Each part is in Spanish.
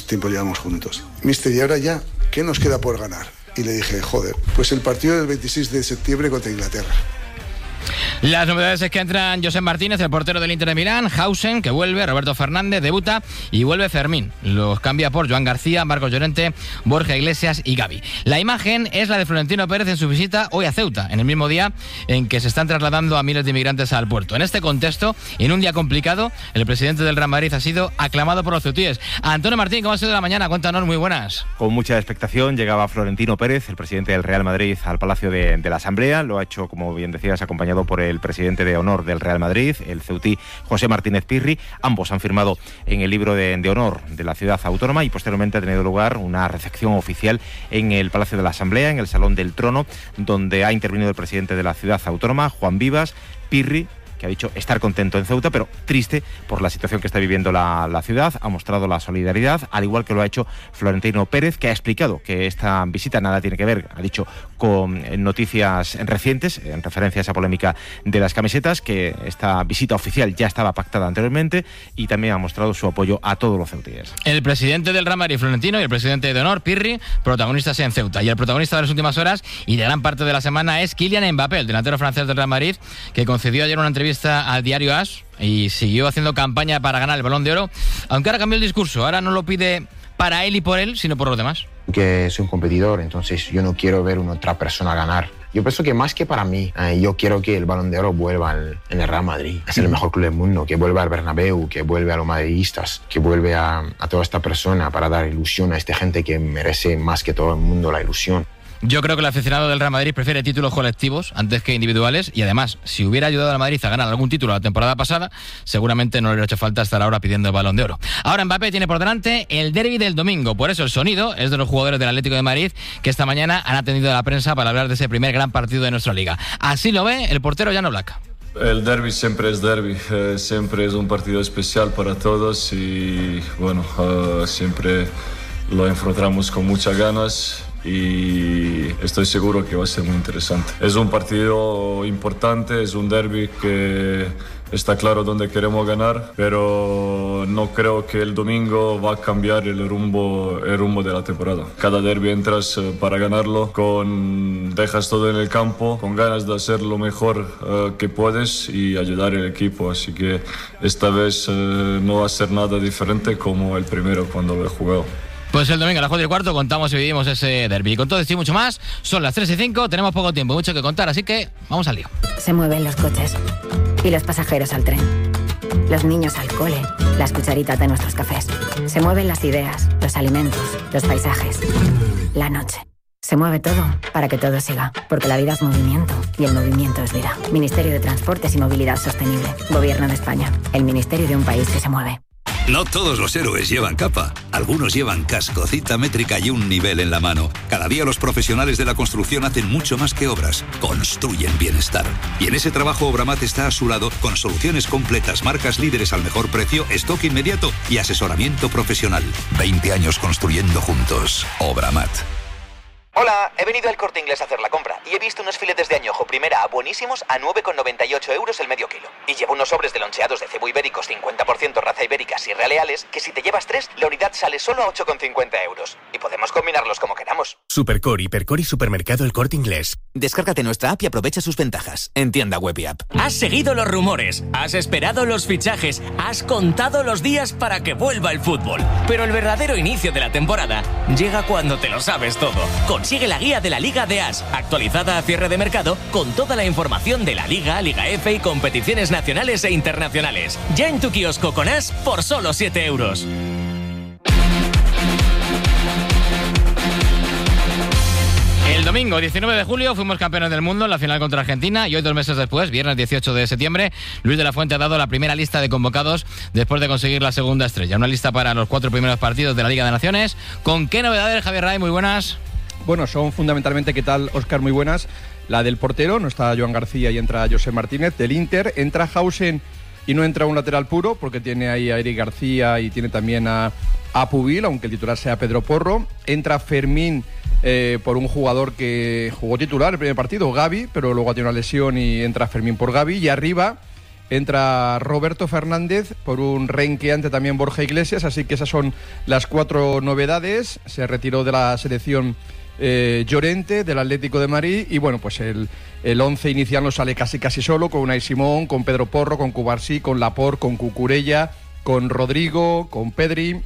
tiempo llevamos juntos. Mister, ¿y ahora ya qué nos queda por ganar? Y le dije, pues el partido del 26 de septiembre contra Inglaterra. Las novedades es que entran Josep Martínez, el portero del Inter de Milán, Hausen, que vuelve, Roberto Fernández, debuta, y vuelve Fermín. Los cambia por Joan García, Marcos Llorente, Borja Iglesias y Gavi. La imagen es la de Florentino Pérez en su visita hoy a Ceuta, en el mismo día en que se están trasladando a miles de inmigrantes al puerto. En este contexto, en un día complicado, el presidente del Real Madrid ha sido aclamado por los ceutíes. Antonio Martín, ¿cómo ha sido la mañana? Cuéntanos, muy buenas. Con mucha expectación llegaba Florentino Pérez, el presidente del Real Madrid, al Palacio de la Asamblea. Lo ha hecho, como bien decías, acompañado por el presidente de honor del Real Madrid, el ceutí José Martínez Pirri. Ambos han firmado en el libro de honor de la ciudad autónoma y posteriormente ha tenido lugar una recepción oficial en el Palacio de la Asamblea, en el Salón del Trono, donde ha intervenido el presidente de la ciudad autónoma, Juan Vivas. Pirri, que ha dicho estar contento en Ceuta, pero triste por la situación que está viviendo la ciudad, ha mostrado la solidaridad, al igual que lo ha hecho Florentino Pérez, que ha explicado que esta visita nada tiene que ver, ha dicho, con noticias recientes, en referencia a esa polémica de las camisetas, que esta visita oficial ya estaba pactada anteriormente, y también ha mostrado su apoyo a todos los ceutíes. El presidente del Real Madrid, Florentino, y el presidente de honor, Pirri, protagonistas en Ceuta. Y el protagonista de las últimas horas y de gran parte de la semana es Kylian Mbappé, el delantero francés del Real Madrid, que concedió ayer una entrevista al diario AS y siguió haciendo campaña para ganar el Balón de Oro, aunque ahora cambió el discurso. Ahora no lo pide para él y por él, sino por los demás. Que soy un competidor, entonces yo no quiero ver una otra persona ganar. Yo pienso que más que para mí, yo quiero que el Balón de Oro vuelva en el Real Madrid. Es el mejor club del mundo, que vuelva al Bernabéu, que vuelva a los madridistas, que vuelve a toda esta persona para dar ilusión a esta gente que merece más que todo el mundo la ilusión. Yo creo que el aficionado del Real Madrid prefiere títulos colectivos antes que individuales, y además, si hubiera ayudado al Madrid a ganar algún título la temporada pasada, seguramente no le hubiera hecho falta estar ahora pidiendo el Balón de Oro. Ahora Mbappé tiene por delante el derbi del domingo, por eso el sonido es de los jugadores del Atlético de Madrid, que esta mañana han atendido a la prensa para hablar de ese primer gran partido de nuestra liga. Así lo ve el portero Jan Oblak. El derbi siempre es derbi, siempre es un partido especial para todos y bueno, siempre lo enfrentamos con muchas ganas y estoy seguro que va a ser muy interesante. Es un partido importante, es un derbi que está claro dónde queremos ganar, pero no creo que el domingo va a cambiar el rumbo de la temporada. Cada derbi entras para ganarlo, dejas todo en el campo, con ganas de hacer lo mejor que puedes y ayudar al equipo, así que esta vez no va a ser nada diferente como el primero cuando lo he jugado. Pues el domingo a las 4:15 contamos y vivimos ese derbi. Y con todo esto y mucho más, son las 3:05, tenemos poco tiempo, mucho que contar, así que vamos al lío. Se mueven los coches y los pasajeros al tren, los niños al cole, las cucharitas de nuestros cafés. Se mueven las ideas, los alimentos, los paisajes, la noche. Se mueve todo para que todo siga, porque la vida es movimiento y el movimiento es vida. Ministerio de Transportes y Movilidad Sostenible. Gobierno de España. El ministerio de un país que se mueve. No todos los héroes llevan capa. Algunos llevan casco, cita métrica y un nivel en la mano. Cada día los profesionales de la construcción hacen mucho más que obras. Construyen bienestar. Y en ese trabajo Obramat está a su lado con soluciones completas, marcas líderes al mejor precio, stock inmediato y asesoramiento profesional. 20 años construyendo juntos. Obramat. Hola, he venido al Corte Inglés a hacer la compra y he visto unos filetes de añojo primera A buenísimos a 9,98 € el medio kilo. Y llevo unos sobres de loncheados de cebo ibéricos 50% raza ibérica Sierra Leales, que si te llevas 3, la unidad sale solo a 8,50 €. Y podemos combinarlos como queramos. Supercore, Hipercore y Supermercado El Corte Inglés. Descárgate nuestra app y aprovecha sus ventajas. En tienda web y app. Has seguido los rumores, has esperado los fichajes, has contado los días para que vuelva el fútbol. Pero el verdadero inicio de la temporada llega cuando te lo sabes todo. Consigue la guía de la Liga de AS, actualizada a cierre de mercado, con toda la información de la Liga, Liga F y competiciones nacionales e internacionales. Ya en tu kiosco con AS por solo 7 €. El domingo 19 de julio fuimos campeones del mundo en la final contra Argentina y hoy, 2 meses después, viernes 18 de septiembre, Luis de la Fuente ha dado la primera lista de convocados después de conseguir la segunda estrella. Una lista para los 4 primeros partidos de la Liga de Naciones. ¿Con qué novedades, Javier Ray? Muy buenas. Bueno, son fundamentalmente, ¿qué tal, Óscar? Muy buenas. La del portero, no está Joan García y entra Josep Martínez. Del Inter, entra Hausen y no entra un lateral puro, porque tiene ahí a Eric García y tiene también a Pubil, aunque el titular sea Pedro Porro. Entra Fermín por un jugador que jugó titular el primer partido, Gavi, pero luego ha tenido una lesión y entra Fermín por Gavi. Y arriba entra Roberto Fernández, por un renqueante también Borja Iglesias, así que esas son las 4 novedades. Se retiró de la selección Llorente, del Atlético de Madrid, y bueno, pues el 11 inicial nos sale casi solo, con Unai Simón, con Pedro Porro, con Cubarsí, con Laporte, con Cucurella, con Rodrigo, con Pedri,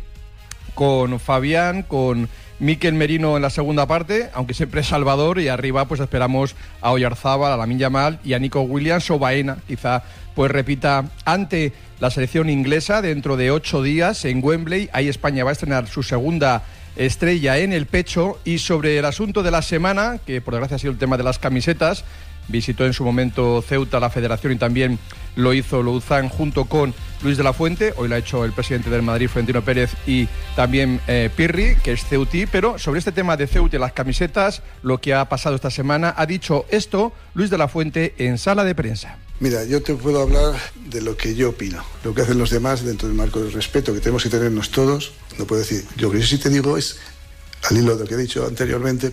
con Fabián, con Mikel Merino en la segunda parte, aunque siempre es Salvador, y arriba pues esperamos a Oyarzábal, a Lamine Yamal y a Nico Williams o Baena, quizá pues repita ante la selección inglesa dentro de 8 días en Wembley. Ahí España va a estrenar su segunda estrella en el pecho. Y sobre el asunto de la semana, que por desgracia ha sido el tema de las camisetas, visitó en su momento Ceuta la federación y también lo hizo Louzán junto con Luis de la Fuente. Hoy lo ha hecho el presidente del Madrid, Florentino Pérez, y también Pirri, que es ceutí. Pero sobre este tema de Ceuta y las camisetas, lo que ha pasado esta semana, ha dicho esto Luis de la Fuente en sala de prensa. Mira, yo te puedo hablar de lo que yo opino, lo que hacen los demás dentro del marco del respeto que tenemos que tenernos todos. No puedo decir, lo que yo sí te digo es, al hilo de lo que he dicho anteriormente,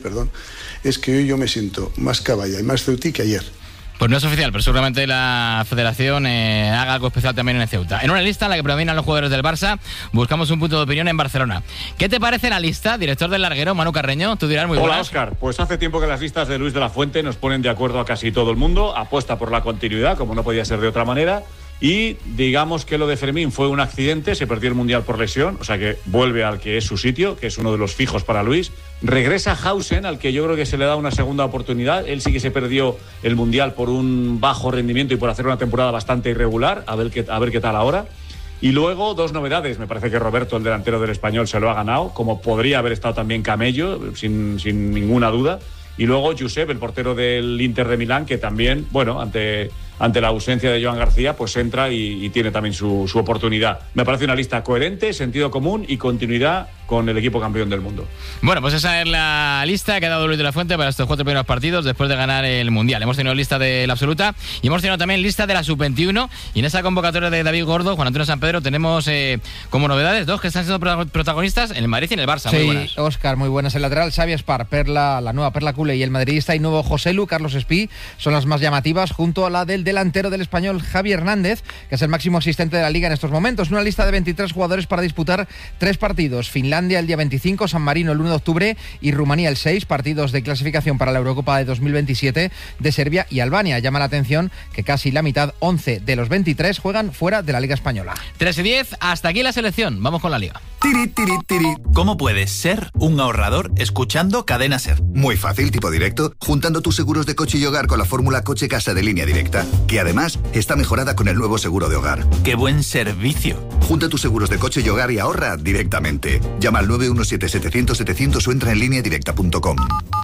es que hoy yo me siento más caballa y más ceutí que ayer. Pues no es oficial, pero seguramente la federación haga algo especial también en Ceuta. En una lista en la que predominan los jugadores del Barça, buscamos un punto de opinión en Barcelona. ¿Qué te parece la lista, director del larguero, Manu Carreño? Tú dirás muy buenas. Hola, Óscar. Pues hace tiempo que las listas de Luis de la Fuente nos ponen de acuerdo a casi todo el mundo. Apuesta por la continuidad, como no podía ser de otra manera. Y digamos que lo de Fermín fue un accidente, se perdió el Mundial por lesión, o sea que vuelve al que es su sitio, que es uno de los fijos para Luis. Regresa Hausen, al que yo creo que se le da una segunda oportunidad. Él sí que se perdió el Mundial por un bajo rendimiento y por hacer una temporada bastante irregular, a ver qué tal ahora. Y luego 2 novedades, me parece que Roberto, el delantero del Español, se lo ha ganado, como podría haber estado también Camello, sin ninguna duda. Y luego Josep, el portero del Inter de Milán, que también, bueno, ante la ausencia de Joan García, pues entra y tiene también su oportunidad. Me parece una lista coherente, sentido común y continuidad con el equipo campeón del mundo. Bueno, pues esa es la lista que ha dado Luis de la Fuente para estos 4 primeros partidos después de ganar el Mundial. Hemos tenido lista de la absoluta y hemos tenido también lista de la sub-21, y en esa convocatoria de David Gordo, Juan Antonio Sampedro, tenemos como novedades 2 que están siendo protagonistas en el Madrid y en el Barça. Sí, muy buenas. Óscar, muy buenas. El lateral Xavi Espar, la nueva perla culé, y el madridista y nuevo Joselu, Carlos Espí, son las más llamativas, junto a la del delantero del Español Javi Hernández, que es el máximo asistente de la Liga en estos momentos. Una lista de 23 jugadores para disputar 3 partidos. Finlandia el día 25, San Marino el 1 de octubre y Rumanía el 6, partidos de clasificación para la Eurocopa de 2027 de Serbia y Albania. Llama la atención que casi la mitad, 11 de los 23, juegan fuera de la Liga Española. 3:10, hasta aquí la selección. Vamos con la Liga. Tiri, tiri, tiri. ¿Cómo puedes ser un ahorrador escuchando Cadena Ser? Muy fácil, tipo directo, juntando tus seguros de coche y hogar con la fórmula coche-casa de Línea Directa, que además está mejorada con el nuevo seguro de hogar. ¡Qué buen servicio! Junta tus seguros de coche y hogar y ahorra directamente. Llama al 917-700-700 o entra en lineadirecta.com.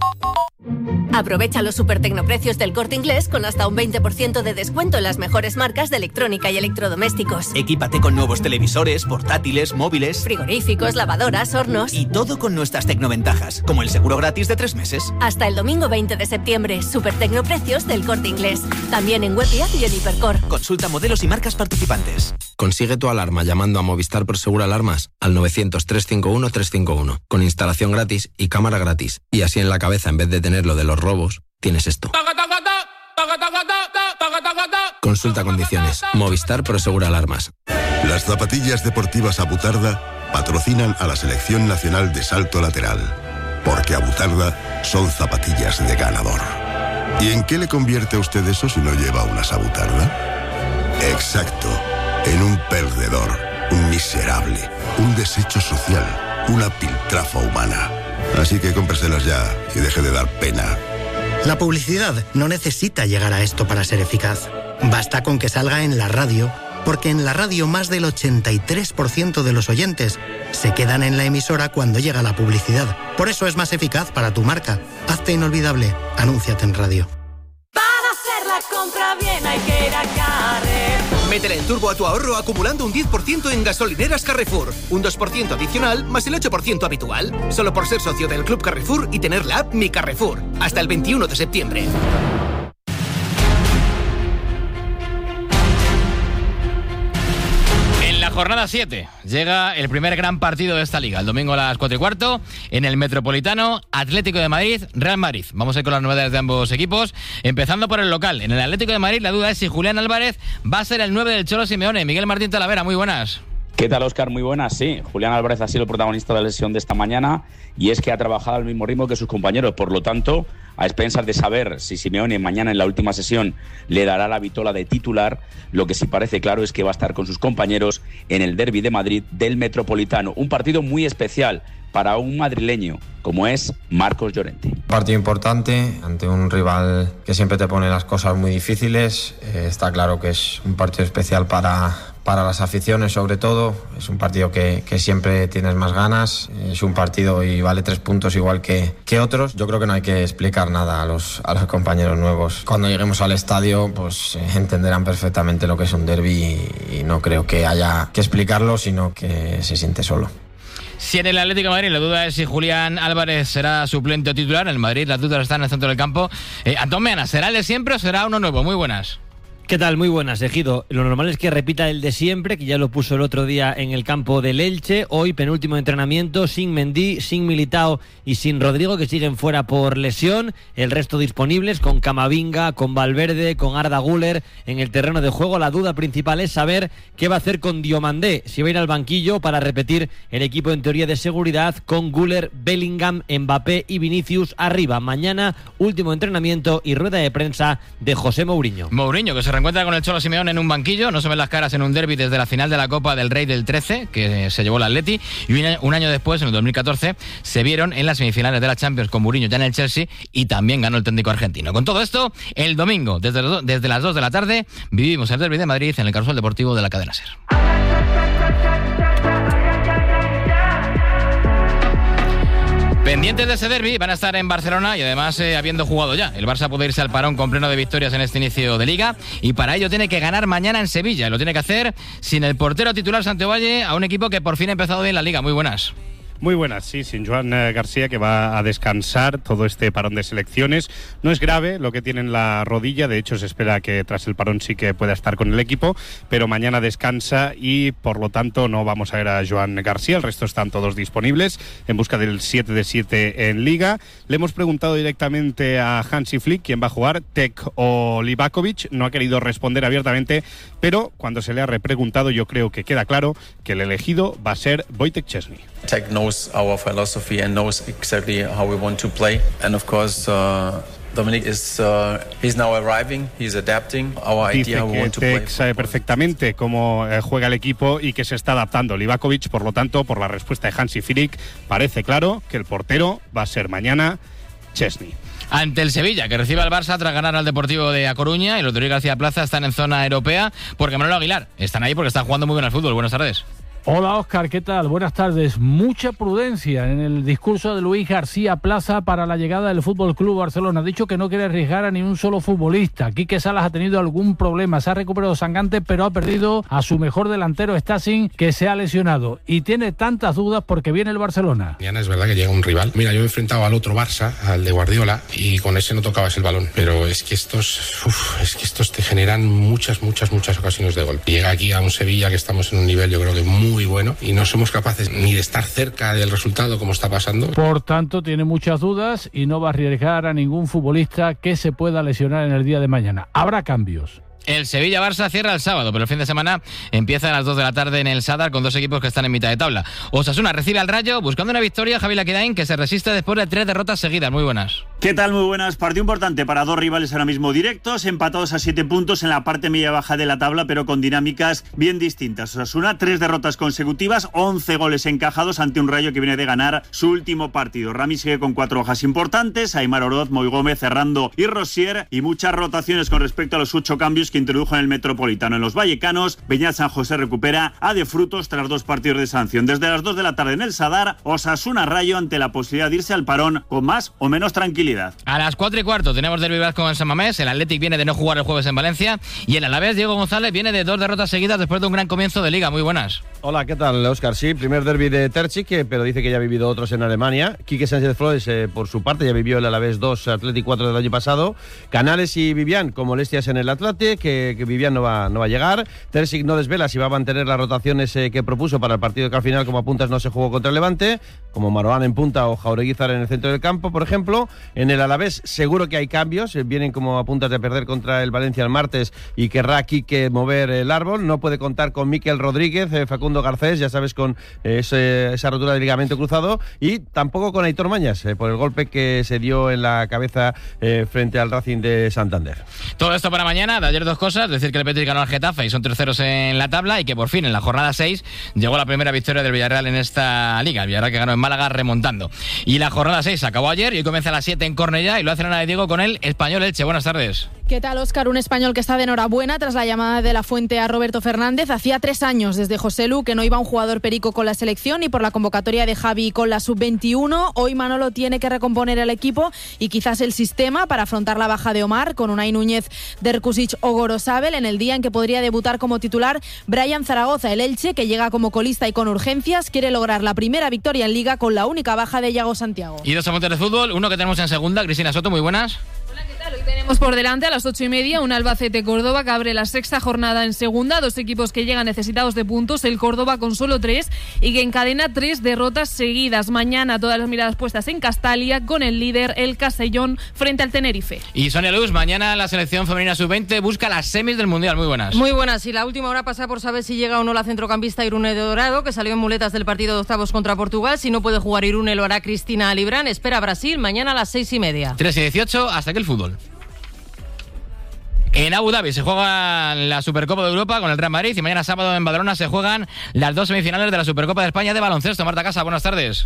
Aprovecha los supertecnoprecios del Corte Inglés con hasta un 20% de descuento en las mejores marcas de electrónica y electrodomésticos. Equípate con nuevos televisores, portátiles, móviles, frigoríficos, lavadoras, hornos. Y todo con nuestras tecnoventajas, como el seguro gratis de 3 meses. Hasta el domingo 20 de septiembre, supertecnoprecios del Corte Inglés. También en web y app y en Hipercor. Consulta modelos y marcas participantes. Consigue tu alarma llamando a Movistar Prosegur Alarmas al 900-351-351, con instalación gratis y cámara gratis. Y así en la cabeza, en vez de tener lo de los robos, tienes esto. Consulta condiciones. Movistar Prosegur Alarmas. Las zapatillas deportivas Abutarda patrocinan a la Selección Nacional de Salto Lateral, porque Abutarda son zapatillas de ganador. ¿Y en qué le convierte a usted eso si no lleva unas Abutarda? Exacto, en un perdedor, un miserable, un desecho social, una piltrafa humana. Así que cómpreselas ya y deje de dar pena. La publicidad no necesita llegar a esto para ser eficaz. Basta con que salga en la radio, porque en la radio más del 83% de los oyentes se quedan en la emisora cuando llega la publicidad. Por eso es más eficaz para tu marca. Hazte inolvidable. Anúnciate en radio. Para hacer la compra bien hay que ir a Carrefour. Métele el turbo a tu ahorro acumulando un 10% en gasolineras Carrefour. Un 2% adicional más el 8% habitual. Solo por ser socio del Club Carrefour y tener la app Mi Carrefour. Hasta el 21 de septiembre. En la jornada 7 llega el primer gran partido de esta liga. El domingo a las 4:15 en el Metropolitano, Atlético de Madrid, Real Madrid. Vamos a ir con las novedades de ambos equipos, empezando por el local. En el Atlético de Madrid la duda es si Julián Álvarez va a ser el 9 del Cholo Simeone. Miguel Martín Talavera, muy buenas. ¿Qué tal, Óscar? Muy buenas, sí. Julián Álvarez ha sido el protagonista de la sesión de esta mañana y es que ha trabajado al mismo ritmo que sus compañeros. Por lo tanto, a expensas de saber si Simeone mañana en la última sesión le dará la vitola de titular, lo que sí parece claro es que va a estar con sus compañeros en el derbi de Madrid del Metropolitano. Un partido muy especial para un madrileño como es Marcos Llorente. Partido importante ante un rival que siempre te pone las cosas muy difíciles. Está claro que es un partido especial para las aficiones, sobre todo. Es un partido que siempre tienes más ganas. Es un partido y vale 3 puntos igual que otros. Yo creo que no hay que explicar nada a los compañeros nuevos. Cuando lleguemos al estadio, pues entenderán perfectamente lo que es un derbi y no creo que haya que explicarlo, sino que se siente solo. Si en el Atlético de Madrid la duda es si Julián Álvarez será suplente o titular, en el Madrid las dudas están en el centro del campo. Antón Meana, ¿será el de siempre o será uno nuevo? Muy buenas. ¿Qué tal? Muy buenas, Ejido. Lo normal es que repita el de siempre, que ya lo puso el otro día en el campo del Elche. Hoy, penúltimo entrenamiento, sin Mendy, sin Militao y sin Rodrigo, que siguen fuera por lesión. El resto disponibles, con Camavinga, con Valverde, con Arda Güler en el terreno de juego. La duda principal es saber qué va a hacer con Diomandé, si va a ir al banquillo para repetir el equipo en teoría de seguridad con Güler, Bellingham, Mbappé y Vinicius arriba. Mañana, último entrenamiento y rueda de prensa de José Mourinho. Mourinho, que se reencuentra con el Cholo Simeone en un banquillo, no se ven las caras en un derbi desde la final de la Copa del Rey del 13, que se llevó el Atleti, y un año después, en el 2014, se vieron en las semifinales de la Champions con Mourinho ya en el Chelsea y también ganó el técnico argentino. Con todo esto, el domingo, desde las 2 de la tarde, vivimos el derbi de Madrid en el Carrusel Deportivo de la cadena SER. Pendientes de ese derbi, van a estar en Barcelona y además habiendo jugado ya. El Barça puede irse al parón con pleno de victorias en este inicio de Liga y para ello tiene que ganar mañana en Sevilla. Lo tiene que hacer sin el portero titular Santivalle, a un equipo que por fin ha empezado bien la Liga. Muy buenas. Muy buenas, sí, sin Joan García, que va a descansar todo este parón de selecciones. No es grave lo que tiene en la rodilla, de hecho se espera que tras el parón sí que pueda estar con el equipo, pero mañana descansa y por lo tanto no vamos a ver a Joan García. El resto están todos disponibles en busca del 7 de 7 en Liga. Le hemos preguntado directamente a Hansi Flick quién va a jugar, Tec o Livakovic. No ha querido responder abiertamente, pero cuando se le ha repreguntado yo creo que queda claro que el elegido va a ser Wojtek Szczesny. Tec knows our philosophy and knows exactly how we want to play, and of course Dominic is he's now arriving, he's adapting our idea how we want to play. Tec sabe perfectamente cómo juega el equipo y que se está adaptando Livakovic, por lo tanto, por la respuesta de Hansi Flick, parece claro que el portero va a ser mañana Szczesny. Ante el Sevilla, que recibe al Barça tras ganar al Deportivo de A Coruña, y los de Luis García Plaza están en zona europea porque Manolo Aguilar están ahí porque están jugando muy bien al fútbol. Buenas tardes. Hola Óscar, ¿qué tal? Buenas tardes. Mucha prudencia en el discurso de Luis García Plaza para la llegada del Fútbol Club Barcelona. Ha dicho que no quiere arriesgar a ni un solo futbolista. Quique Salas ha tenido algún problema, se ha recuperado Sangante, pero ha perdido a su mejor delantero, Stacing, que se ha lesionado. Y tiene tantas dudas porque viene el Barcelona. Mañana es verdad que llega un rival. Mira, yo he enfrentado al otro Barça, al de Guardiola, y con ese no tocabas el balón. Pero es que estos te generan muchas ocasiones de gol. Llega aquí a un Sevilla que estamos en un nivel, yo creo que muy bueno, y no somos capaces ni de estar cerca del resultado como está pasando. Por tanto, tiene muchas dudas y no va a arriesgar a ningún futbolista que se pueda lesionar en el día de mañana. Habrá cambios. El Sevilla-Barça cierra el sábado, pero el fin de semana empieza a las 2 de la tarde en el Sadar con dos equipos que están en mitad de tabla. Osasuna recibe al Rayo buscando una victoria, Javi Laquedain, que se resiste después de 3 derrotas seguidas. Muy buenas. ¿Qué tal? Muy buenas. Partido importante para dos rivales ahora mismo directos, empatados a 7 puntos en la parte media-baja de la tabla, pero con dinámicas bien distintas. Osasuna, 3 derrotas consecutivas, 11 goles encajados ante un Rayo que viene de ganar su último partido. Rami sigue con 4 hojas importantes, Aimar Oroz, Moi Gómez, Ferrando y Rosier, y muchas rotaciones con respecto a los 8 cambios que introdujo en el Metropolitano. En los vallecanos, Beñat San José recupera a De Frutos tras 2 partidos de sanción. Desde las 2 de la tarde en el Sadar, Osasuna Rayo ante la posibilidad de irse al parón con más o menos tranquilidad. A las 4:15 tenemos derbi vasco en San Mamés. El Athletic viene de no jugar el jueves en Valencia y el Alavés, Diego González, viene de 2 derrotas seguidas después de un gran comienzo de Liga. Muy buenas. Hola, ¿qué tal, Óscar? Sí, primer derbi de Terzic, pero dice que ya ha vivido otros en Alemania. Quique Sánchez Flores, por su parte, ya vivió el Alavés 2, Athletic 4 del año pasado. Canales y Vivian con molestias en el Athletic. que Vivian no va a llegar. Terzic no desvela si va a mantener las rotaciones que propuso para el partido que al final, como apuntas, no se jugó contra el Levante, como Maroán en punta o Jaureguizar en el centro del campo, por ejemplo. En el Alavés seguro que hay cambios, vienen como apuntas de perder contra el Valencia el martes y querrá Quique mover el árbol. No puede contar con Mikel Rodríguez, Facundo Garcés, ya sabes, con esa rotura de ligamento cruzado, y tampoco con Aitor Mañas, por el golpe que se dio en la cabeza frente al Racing de Santander. Todo esto para mañana. De ayer dos cosas: decir que el Betis ganó al Getafe y son terceros en la tabla, y que por fin en la jornada 6 llegó la primera victoria del Villarreal en esta liga. El Villarreal que ganó en Málaga remontando. Y la jornada 6 acabó ayer y hoy comienza a las 7 en Cornellá, y lo hace Ana de Diego con el Español Elche. Buenas tardes. ¿Qué tal, Óscar? Un Español que está de enhorabuena tras la llamada de la Fuente a Roberto Fernández. Hacía 3 años desde Joselu que no iba un jugador perico con la selección y por la convocatoria de Javi con la sub-21. Hoy Manolo tiene que recomponer el equipo y quizás el sistema para afrontar la baja de Omar, con Unai Núñez, Derkusic o Gorosabel, en el día en que podría debutar como titular Brian Zaragoza. El Elche, que llega como colista y con urgencias, quiere lograr la primera victoria en Liga con la única baja de Yago Santiago. Y dos apuntes de fútbol, uno que tenemos en segunda. Cristina Soto, muy buenas. Hoy tenemos por delante a las 8:30 un Albacete-Córdoba que abre la sexta jornada en segunda. Dos equipos que llegan necesitados de puntos, el Córdoba con solo 3 y que encadena 3 derrotas seguidas. Mañana todas las miradas puestas en Castalia con el líder, el Castellón, frente al Tenerife. Y Sonia Luz, mañana la selección femenina sub-20 busca las semis del Mundial. Muy buenas. Muy buenas, y la última hora pasa por saber si llega o no la centrocampista Irune de Dorado, que salió en muletas del partido de octavos contra Portugal. Si no puede jugar Irune, lo hará Cristina Alibrán. Espera a Brasil mañana a las 6:30. 3:18, hasta aquí el fútbol. En Abu Dhabi se juega la Supercopa de Europa con el Real Madrid, y mañana sábado en Badalona se juegan las 2 semifinales de la Supercopa de España de baloncesto. Marta Casa, buenas tardes.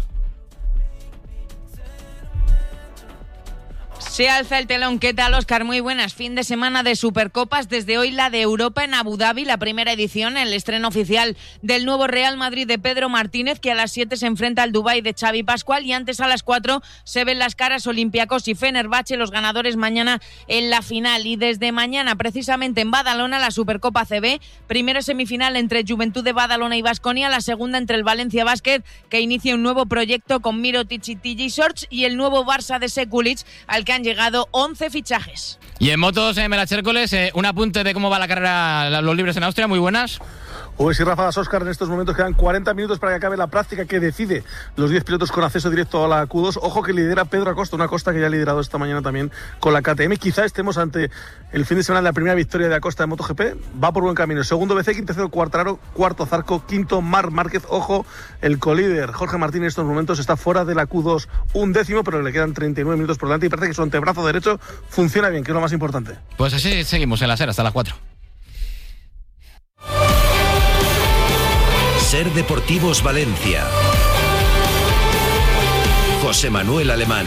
Se alza el telón. ¿Qué tal, Óscar? Muy buenas. Fin de semana de Supercopas. Desde hoy la de Europa en Abu Dhabi, la primera edición, el estreno oficial del nuevo Real Madrid de Pedro Martínez, que a las 7 se enfrenta al Dubái de Xavi Pascual, y antes a las 4 se ven las caras Olympiacos y Fenerbahce, los ganadores mañana en la final. Y desde mañana, precisamente en Badalona, la Supercopa CB, primera semifinal entre Juventud de Badalona y Baskonia, la segunda entre el Valencia Basket, que inicia un nuevo proyecto con Mirotic y TJ Shorts, y el nuevo Barça de Sekulic, al que han llegado 11 fichajes. Y en motos, Melache Hércules, un apunte de cómo va la carrera, los libres en Austria. Muy buenas. Hoy sí, ráfagas, Óscar. En estos momentos quedan 40 minutos para que acabe la práctica que decide los 10 pilotos con acceso directo a la Q2. Ojo que lidera Pedro Acosta, una Acosta que ya ha liderado esta mañana también con la KTM. Quizá estemos ante el fin de semana de la primera victoria de Acosta de MotoGP. Va por buen camino. Segundo Bezzecchi, tercero Quartararo, cuarto Zarco, quinto Marc Márquez. Ojo, el colíder Jorge Martín en estos momentos está fuera de la Q2, 11º, pero le quedan 39 minutos por delante y parece que su antebrazo derecho funciona bien, que es lo más importante. Pues así seguimos en la SER hasta las 4. SER Deportivos Valencia. José Manuel Alemán.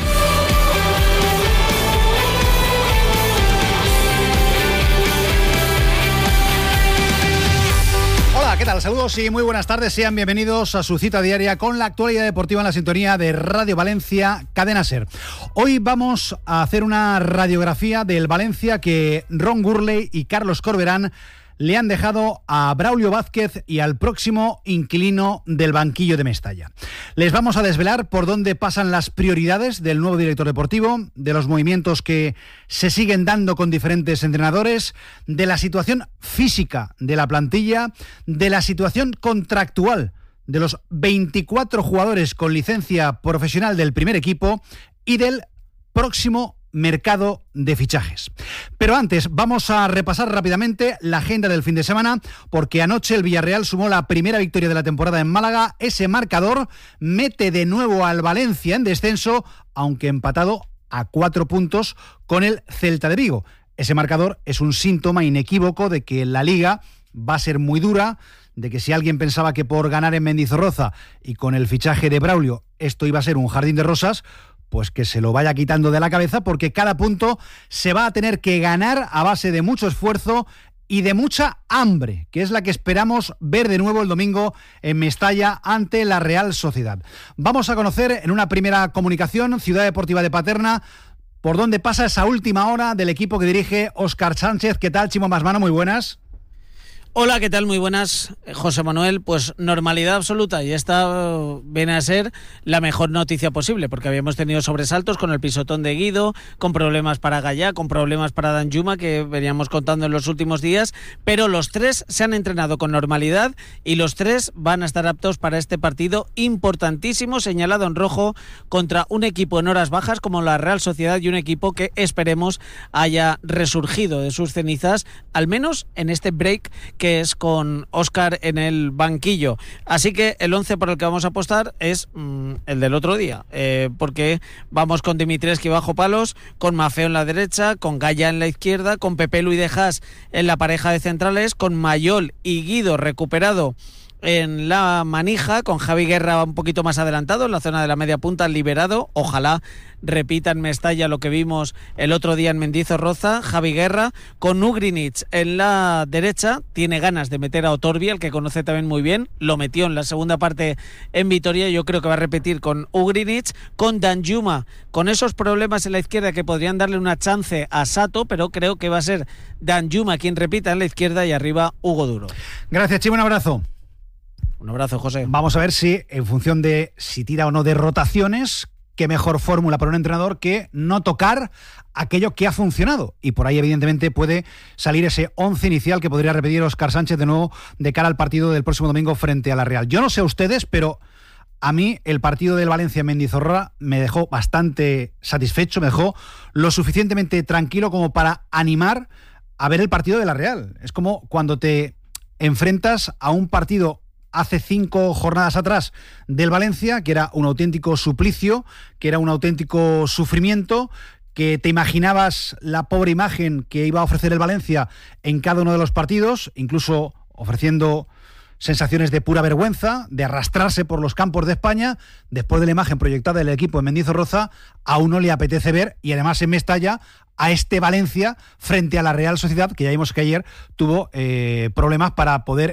Hola, ¿qué tal? Saludos y muy buenas tardes. Sean bienvenidos a su cita diaria con la actualidad deportiva en la sintonía de Radio Valencia, Cadena SER. Hoy vamos a hacer una radiografía del Valencia que Ron Gurley y Carlos Corberán le han dejado a Braulio Vázquez y al próximo inquilino del banquillo de Mestalla. Les vamos a desvelar por dónde pasan las prioridades del nuevo director deportivo, de los movimientos que se siguen dando con diferentes entrenadores, de la situación física de la plantilla, de la situación contractual de los 24 jugadores con licencia profesional del primer equipo y del próximo mercado de fichajes. Pero antes vamos a repasar rápidamente la agenda del fin de semana, porque anoche el Villarreal sumó la primera victoria de la temporada en Málaga. Ese marcador mete de nuevo al Valencia en descenso, aunque empatado a 4 puntos con el Celta de Vigo. Ese marcador es un síntoma inequívoco de que la Liga va a ser muy dura, de que si alguien pensaba que por ganar en Mendizorroza y con el fichaje de Braulio esto iba a ser un jardín de rosas, pues que se lo vaya quitando de la cabeza, porque cada punto se va a tener que ganar a base de mucho esfuerzo y de mucha hambre, que es la que esperamos ver de nuevo el domingo en Mestalla ante la Real Sociedad. Vamos a conocer en una primera comunicación Ciudad Deportiva de Paterna por dónde pasa esa última hora del equipo que dirige Óscar Sánchez. ¿Qué tal, Chimo Masmano? Muy buenas. Hola, ¿qué tal? Muy buenas, José Manuel. Pues normalidad absoluta, y esta viene a ser la mejor noticia posible, porque habíamos tenido sobresaltos con el pisotón de Guido, con problemas para Gallá, con problemas para Danjuma, que veníamos contando en los últimos días, pero los tres se han entrenado con normalidad y los tres van a estar aptos para este partido importantísimo, señalado en rojo, contra un equipo en horas bajas como la Real Sociedad y un equipo que esperemos haya resurgido de sus cenizas, al menos en este break que es con Óscar en el banquillo. Así que el 11 por el que vamos a apostar es el del otro día, porque vamos con Dimitrescu bajo palos, con Maffeo en la derecha, con Gallá en la izquierda, con Pepe Lu y De Haas en la pareja de centrales, con Mayol y Guido recuperado en la manija, con Javi Guerra un poquito más adelantado en la zona de la media punta, liberado. Ojalá repita en Mestalla lo que vimos el otro día en Mendizorroza. Javi Guerra con Ugrinic en la derecha, tiene ganas de meter a Otorbi, el que conoce también muy bien, lo metió en la segunda parte en Vitoria, yo creo que va a repetir con Ugrinic, con Danjuma, con esos problemas en la izquierda que podrían darle una chance a Sato, pero creo que va a ser Danjuma quien repita en la izquierda y arriba Hugo Duro. Gracias, Chimo, un abrazo. Un abrazo, José. Vamos a ver si, en función de si tira o no de rotaciones, qué mejor fórmula para un entrenador que no tocar aquello que ha funcionado. Y por ahí, evidentemente, puede salir ese 11 inicial que podría repetir Óscar Sánchez de nuevo de cara al partido del próximo domingo frente a la Real. Yo no sé a ustedes, pero a mí el partido del Valencia en Mendizorroza me dejó bastante satisfecho, me dejó lo suficientemente tranquilo como para animar a ver el partido de la Real. Es como cuando te enfrentas a un partido hace 5 jornadas atrás del Valencia, que era un auténtico suplicio, que era un auténtico sufrimiento, que te imaginabas la pobre imagen que iba a ofrecer el Valencia en cada uno de los partidos, incluso ofreciendo sensaciones de pura vergüenza, de arrastrarse por los campos de España. Después de la imagen proyectada del equipo en Mendizorroza, a uno le apetece ver, y además en Mestalla, a este Valencia frente a la Real Sociedad, que ya vimos que ayer tuvo problemas para poder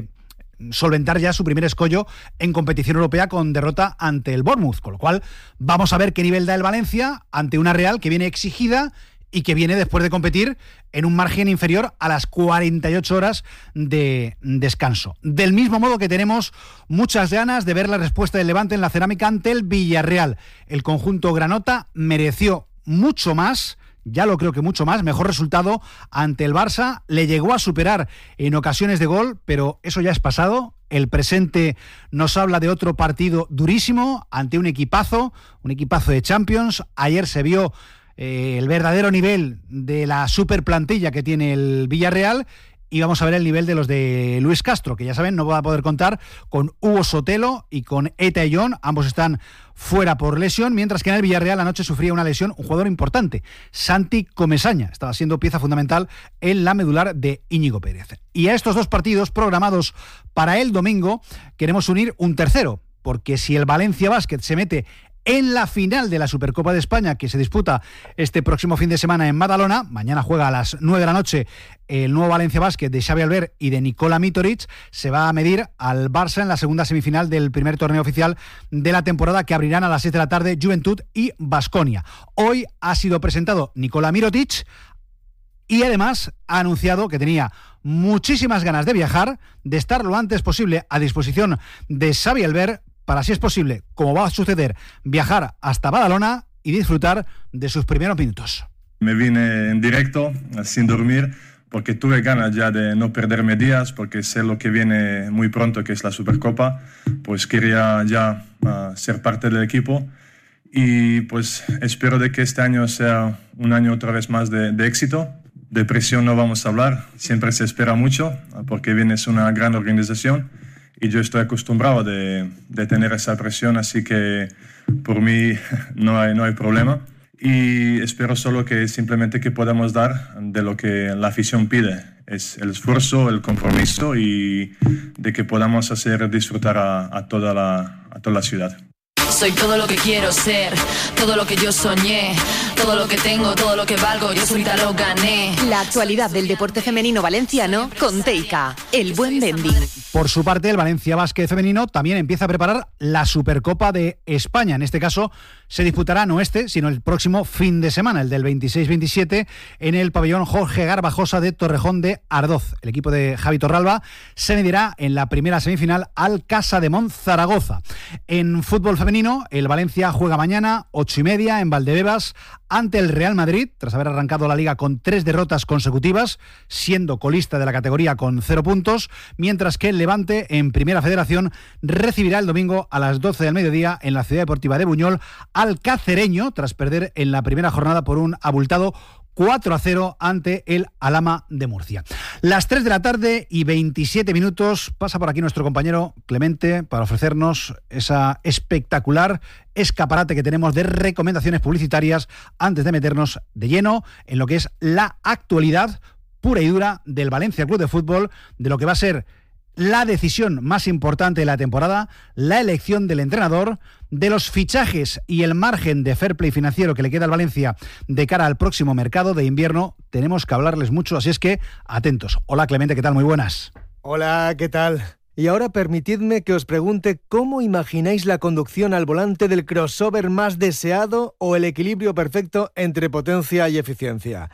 solventar ya su primer escollo en competición europea con derrota ante el Bournemouth, con lo cual vamos a ver qué nivel da el Valencia ante una Real que viene exigida y que viene después de competir en un margen inferior a las 48 horas de descanso. Del mismo modo que tenemos muchas ganas de ver la respuesta del Levante en la Cerámica ante el Villarreal. El conjunto granota mereció mucho más, ya lo creo que mucho más, mejor resultado ante el Barça, le llegó a superar en ocasiones de gol, pero eso ya es pasado. El presente nos habla de otro partido durísimo ante un equipazo de Champions. Ayer se vio el verdadero nivel de la super plantilla que tiene el Villarreal. Y vamos a ver el nivel de los de Luis Castro, que ya saben, no va a poder contar con Hugo Sotelo y con Eta Eyón. Ambos están fuera por lesión, mientras que en el Villarreal anoche sufría una lesión un jugador importante, Santi Comesaña. Estaba siendo pieza fundamental en la medular de Íñigo Pérez. Y a estos dos partidos programados para el domingo queremos unir un tercero, porque si el Valencia Basket se mete en la final de la Supercopa de España, que se disputa este próximo fin de semana en Badalona, mañana juega a las 9 de la noche el nuevo Valencia Basket de Xavi Albert y de Nikola Mitoric, se va a medir al Barça en la segunda semifinal del primer torneo oficial de la temporada, que abrirán a las 6 de la tarde Juventud y Baskonia. Hoy ha sido presentado Nikola Mirotic y además ha anunciado que tenía muchísimas ganas de viajar, de estar lo antes posible a disposición de Xavi Albert para, si es posible, como va a suceder, viajar hasta Badalona y disfrutar de sus primeros minutos. Me vine en directo, sin dormir, porque tuve ganas ya de no perderme días, porque sé lo que viene muy pronto, que es la Supercopa. Pues quería ya ser parte del equipo y pues espero de que este año sea un año otra vez más de éxito. De presión no vamos a hablar, siempre se espera mucho, porque vienes una gran organización. Y yo estoy acostumbrado de tener esa presión, así que por mí no hay problema. Y espero solo que simplemente que podamos dar de lo que la afición pide. Es el esfuerzo, el compromiso y de que podamos hacer disfrutar a toda la ciudad. Soy todo lo que quiero ser, todo lo que yo soñé, todo lo que tengo, todo lo que valgo, yo solita lo gané. La actualidad del deporte femenino valenciano con Teica, el buen vending. Por su parte, el Valencia Basket femenino también empieza a preparar la Supercopa de España. En este caso, se disputará no este, sino el próximo fin de semana, el del 26-27, en el pabellón Jorge Garbajosa de Torrejón de Ardoz. El equipo de Javi Torralba se medirá en la primera semifinal al Casademont Zaragoza. En fútbol femenino, el Valencia juega mañana, 8:30, en Valdebebas, ante el Real Madrid, tras haber arrancado la Liga con 3 derrotas consecutivas, siendo colista de la categoría con 0 puntos, mientras que el Levante, en Primera Federación, recibirá el domingo a las 12 del mediodía en la Ciudad Deportiva de Buñol al Cacereño, tras perder en la primera jornada por un abultado 4-0 ante el Alhama de Murcia. Las 3 de la tarde y 27 minutos, pasa por aquí nuestro compañero Clemente para ofrecernos esa espectacular escaparate que tenemos de recomendaciones publicitarias antes de meternos de lleno en lo que es la actualidad pura y dura del Valencia Club de Fútbol, de lo que va a ser la decisión más importante de la temporada, la elección del entrenador, de los fichajes y el margen de fair play financiero que le queda al Valencia de cara al próximo mercado de invierno. Tenemos que hablarles mucho, así es que atentos. Hola Clemente, ¿qué tal? Muy buenas. Hola, ¿qué tal? Y ahora permitidme que os pregunte cómo imagináis la conducción al volante del crossover más deseado o el equilibrio perfecto entre potencia y eficiencia.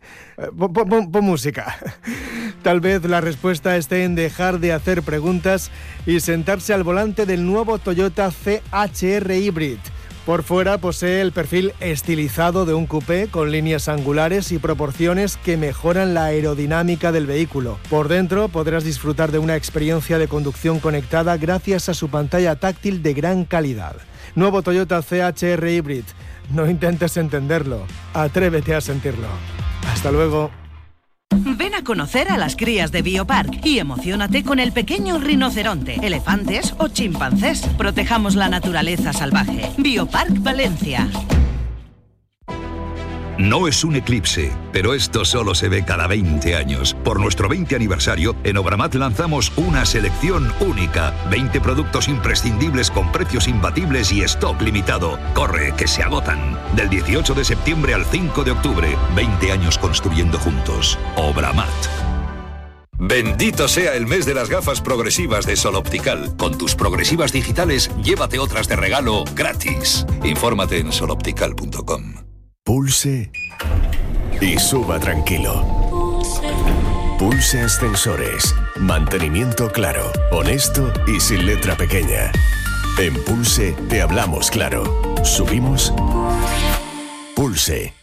Pon música. Tal vez la respuesta esté en dejar de hacer preguntas y sentarse al volante del nuevo Toyota CHR Hybrid. Por fuera posee el perfil estilizado de un coupé con líneas angulares y proporciones que mejoran la aerodinámica del vehículo. Por dentro podrás disfrutar de una experiencia de conducción conectada gracias a su pantalla táctil de gran calidad. Nuevo Toyota CHR Hybrid. No intentes entenderlo, atrévete a sentirlo. Hasta luego. Ven a conocer a las crías de Biopark y emociónate con el pequeño rinoceronte, elefantes o chimpancés. Protejamos la naturaleza salvaje. Biopark Valencia. No es un eclipse, pero esto solo se ve cada 20 años. Por nuestro 20 aniversario, en Obramat lanzamos una selección única. 20 productos imprescindibles con precios imbatibles y stock limitado. Corre, que se agotan. Del 18 de septiembre al 5 de octubre. 20 años construyendo juntos. Obramat. Bendito sea el mes de las gafas progresivas de Sol Optical. Con tus progresivas digitales, llévate otras de regalo gratis. Infórmate en soloptical.com. Pulse y suba tranquilo. Pulse Ascensores. Mantenimiento claro, honesto y sin letra pequeña. En Pulse te hablamos claro. Subimos. Pulse.